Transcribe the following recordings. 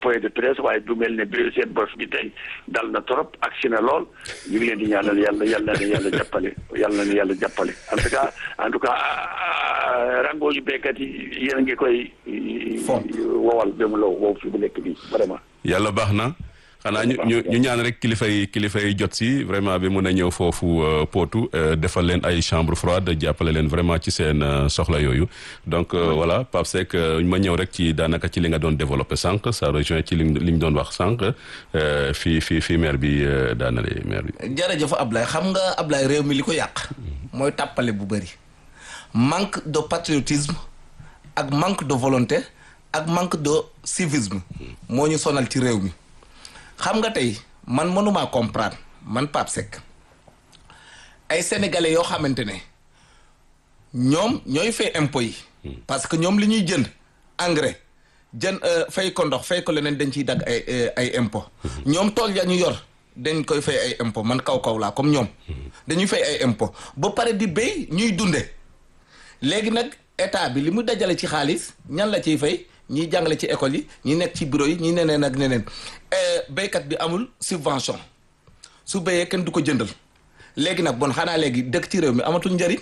point de presse waaye du mel ne bi seen bos bi tey dal na trop agsi na lool ñu ngi leen di ñaanal yàlla na yàlla jàppale en tout cas rango yu béykat yi yéen a ngi koy wowal ba mu law wow fi bu nekk bi vraiment yàlla baax na xanaa ñu ñaan rek kilifa yi jot si vraiment bi mun a ñëw foofu Potou defal leen ay chambre froide jàppale leen vraiment ci seen soxla yooyu donc voilà Pape Seck ma ñëw rek ci daanaka ci li nga doon développé sànq ça rejoint ci li ñu doon wax sànq fii maire bi daanale maire bi. jërëjëf Ablaye xam nga Ablaye réew mi li ko yàq mooy tàppale bu bëri manque de patriotisme ak manque de volonté ak manque de civisme moo ñu sonal ci réew mi. xam nga tey man mënumaa comprendre man Pape Seck ay sénégalais yoo xamante ne ñoom ñooy fay impôts yi. parce que ñoom li ñuy jënd engrais fay ko ndox fay ko leneen dañ ciy dagg ay impôts. ñoom tool ya ñu yor dañ koy fay ay impôts man kaw laa comme ñoom. dañuy fay ay impôts ba pare di béy ñuy dunde léegi nag état bi li mu dajale ci xaalis ñan la ciy fay. ñiy jàngale ci école yi ñi nekk ci bureau yi ñi neneen ak neneen béykat bi amul subvention su béyee kenn du ko jëndal léegi nag bon xanaa léegi dëkk ci réew mi amatul njëriñ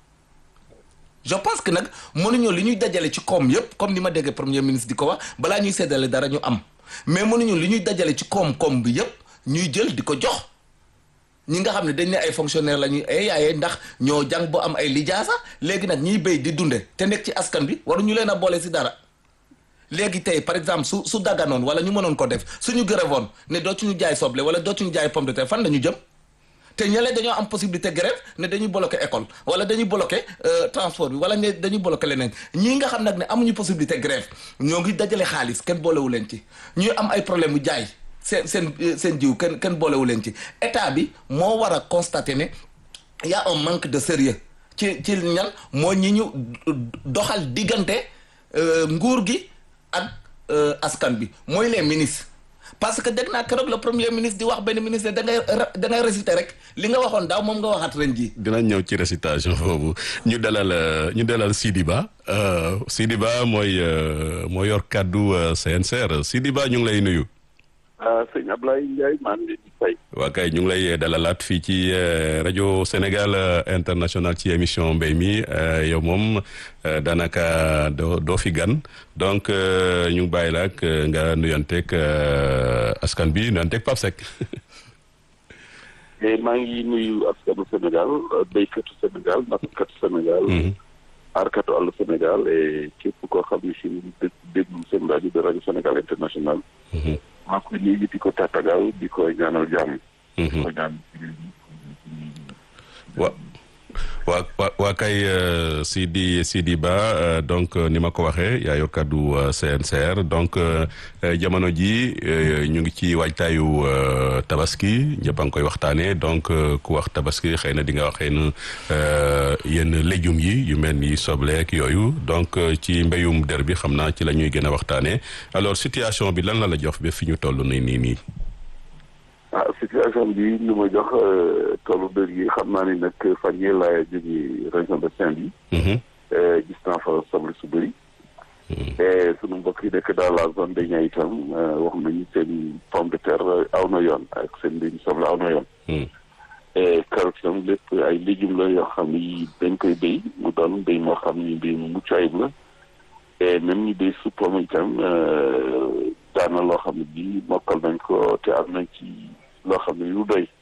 je pense que nag mënuñoo li ñuy dajale ci koom yëpp comme ni ma déggee premier ministre di ko wax balaa ñuy séddale dara ñu am mais mënuñu li ñuy dajale ci koom bi yëpp ñuy jël di ko jox ñi nga xam ne dañ ne ay fonctionnaire la ñuy yaayee ndax ñoo jàng boo am ay lijaasa léegi nag ñiy béy di dunde te nekk ci askan bi waruñu leen a boole si dara. léegi tey par exemple su dagganoon wala ñu mënoon ko def suñu grévoon ne dootuñu jaay soble wala dootuñu jaay pomme de terre fan la ñu jëm te ñële dañoo am possibilité grève ne dañuy bloqué école wala dañuy bloqué transport bi wala ne dañuy bloqué leneen ñii nga xam nag ne amuñu possibilité grève ñoo ngi dajale xaalis kenn boolewu leen ci ñuy am ay problème mu jaay seen jiw kenn boolewu leen ci état bi moo war a constater ne y a un manque de sérieux ci ñan moo ñi ñu doxal diggante nguur gi ak askan bi mooy les ministres parce que dégg naa keroog le premier ministre di wax benn ministre da ngay réciter rek li nga waxoon daaw moom nga waxaat ren jii. dinañ ñëw ci récitation boobu ñu dalal Sidi Ba moo yor kàddu CNCR Sidi Ba ñu ngi lay nuyu. sëñ Ablaye Ndiaye maa ngi leen di fay. waa kay ñu ngi lay dalalaat fii ci rajo Sénégal international ci émission mbéy mi yow moom daanaka doo fi gan donc ñu ngi bàyyi la ak nga nuyanteeg askan bi nuyanteeg Pape Seck. maa ngi nuyu askanu Sénégal béykatu Sénégal nappkatu Sénégal. aarkatu àllu Sénégal et képp koo xam ne si déglu seen rajo de rajo Sénégal international. maa ngi koy nuyu di ko tàttagal di ko ñaanal jàmm. di ko ñaan. waa kay Sidi Ba donc ni ma ko waxee yaa yor kàddu CNCR donc jamono ji ñu ngi ci waajtaayu tabaski ñëpp a ngi koy waxtaanee donc ku wax tabaski xëy na di nga wax xëy na yenn légumes yi yu mel ni soble ak yooyu donc ci mbéyum der bi xam naa ci la ñuy gën a waxtaanee alors situation bi lan la jox ba fi ñu toll nii. situation bi li ma jox tollu dër yi xam naa ni nag fan yii laa jógee région de Saint-Louis. gis naa fa soble su bëri. sunu mbokk yi nekk dans la zone de Niayes itam wax nañu seen pomme de terre aw na yoon ak seen mbéyum soble aw na yoon. carotte itam lépp ay légumes la yoo xam ni dañ koy béy mu doon béy moo xam ni mbéy mu mucc ayib la. et même ñu béy su pomme itam daana loo xam ne bii mokkal nañ ko te am nañ ci. loo xam ne yu doy.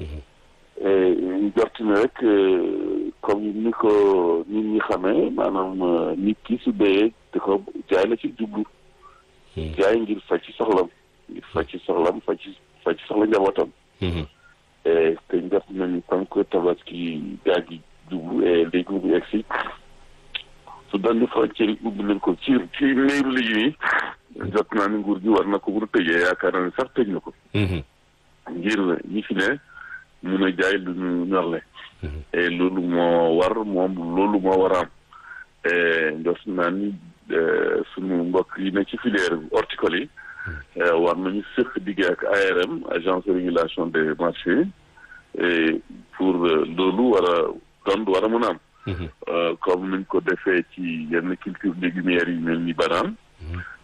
jorti na rek comme ni ko nit ñi xamee maanaam nit ki su béyee di ko jaay la ci jublu. jaay ngir faj ci soxlam faj ci soxla njabootam. te njort nañu tant que tabaski gaa gi jublu et léegi bu egg si su daan di frontière yi ubbi leen ko ci néeru liggéey yi jot naa ni nguur gi war na ko bu tëjee yaakaar naa ne sax tëj na ko. ngir ñi fi ne mun a jaay lu ñu ñorle. et loolu moo war a am. njort naa ni sunu mbokk yi ne ci filière horticole yi. war nañu sëq liggéey ak ARM agence de régulation des marchés pour loolu war a mën a am. comme nañ ko defee ci yenn culture légumières yi mel ni banane.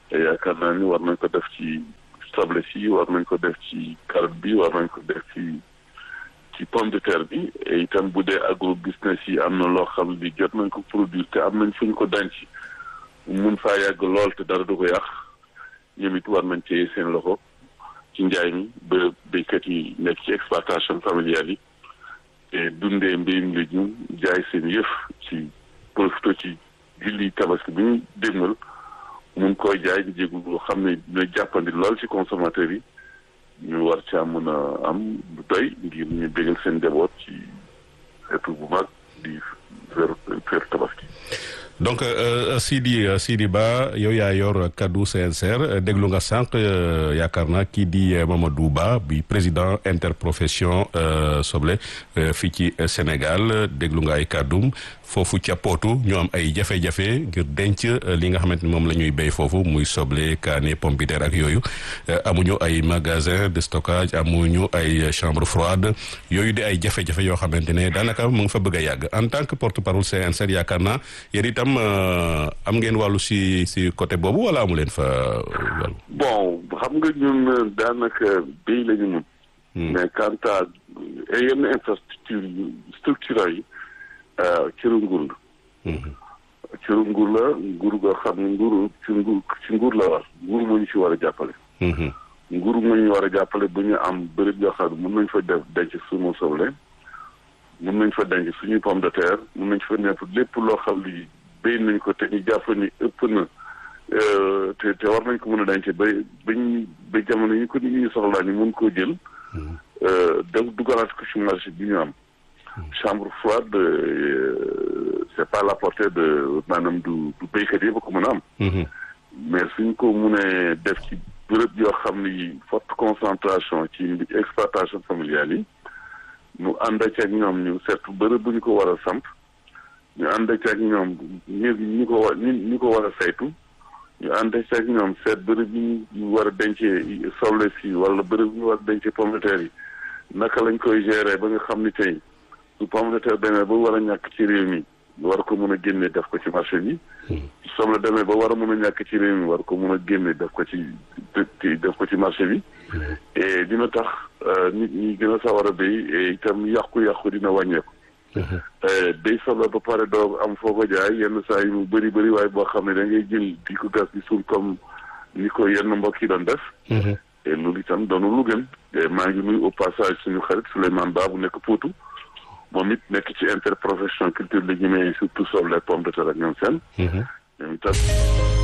te yaakaar naa ni war nañ ko def ci soble si war nañ ko def ci carotte bi war nañ ko def ci pomme de terre bi et itam bu dee agro business yi am na loo xam li jot nañ ko produire te am nañ fu ñu ko denc mun faa yàgg lool te dara du ko yàq ñoom it war nañ téye seen loxo ci njaay mi ba béykat yi nekk ci exploitation familiale yi te dundee mbéyum légume jaay seen yëf ci profito ci julli tabaski bi ñu dégmal mun koy jaay di jégul loo xam ne dina jàppandi lool ci consommateurs yi ñu war caa mën a am bu doy ngir ñu bégal seen njaboot ci feetu bu mag di feetu tabaski. donc Sidi Ba yow yaa yor kaddu CNCR déglu nga sànq yaakaar naa kii di Mamadou Ba bi président interprofession soble fii ci Sénégal déglu nga ay kaddum foofu ca Potou ñu am ay jafe-jafe ngir denc li nga xamante ni moom la ñuy béy foofu muy soble kaane pomme de terre ak yooyu amuñu ay magasin de stockage amuñu ay chambre froide yooyu di ay jafe-jafe yoo xamante ne daanaka mu ngi fa bëgg a yàgg en tant que porte-parole CNCR yaakaar naa yéen itam am ngeen wàllu si côté boobu wala amu leen fa wàllu. bon xam nga ñun daanaka béy la ñu mun. mais quant à yenn structure yi cëru nguur la. cëru nguur la nguur goo xam ne ci nguur la war nguur moo ñu ci war a jàppale. nguur moo ñu war a jàppale bu ñu am bërëb yoo xam ne mën nañ fa def denc suñu soble mën nañ fa denc suñuy pomme de terre mën nañ fa nekk lépp loo xam li béy nañ ko te ñu jàpp ni ëpp na te war nañ ko mën a denc ba jamono yi ko nit ñi soxlaa ñu mën koo jël def dugalaat ko ci marché bi ñu am chambre froide c'est pas la portée de maanaam du béykat yi ba ko mën a am mais suñ ko mënee def ci bërëb yoo xam ni forte concentration ci exploitation familiale yi ñu ànd ak ñoom ñu seet bërëb bu ñu ko war a samp ñu ànd ak ñoom ñi ko war a saytu ñu ànd ak ñoom seet bërëb yi ñu war a dencee soble si wala bërëb yi ñu war a dencee pomme de terre yi naka lañ koy gérer ba nga xam ni tey su pomme de terre demee ba war a ñàkk ci réew mi war ko mën a génne def ko ci marché bi soble demee ba war a mën a ñàkk ci réew mi war ko mën a génne def ko ci marché bi et dina tax nit ñi gën a sawar a béy et itam yàqu-yàqu dina wàññeeku béy soble ba pare doo am foo ko jaay yenn saa yi mu bëri waaye boo xam ne da ngay jël di ko gas di suul comme ni ko yenn mbokk yi doon def et loolu itam doonu lu gën et maa ngi nuyu au passage suñu xarit Souleymane Ba bu nekk Potou moom it nekk ci interprofession culture légumes yi surtout soble pomme de terre ak ñoom seen ñoom itam